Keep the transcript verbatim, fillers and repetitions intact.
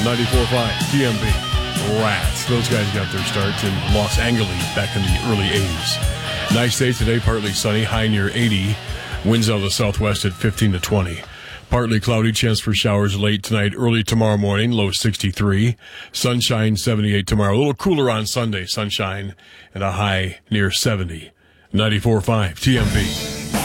ninety-four point five T M B. Rats. Those guys got their start in Los Angeles back in the early eighties. Nice day today, partly sunny, high near eighty. Winds out of the southwest at fifteen to twenty. Partly cloudy, chance for showers late tonight, early tomorrow morning, low sixty-three. Sunshine, seventy-eight tomorrow. A little cooler on Sunday, sunshine, and a high near seventy. ninety-four point five T M B.